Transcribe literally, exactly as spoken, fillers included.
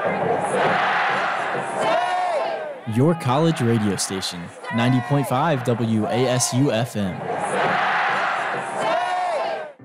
Your college radio station, ninety point five W A S U F M.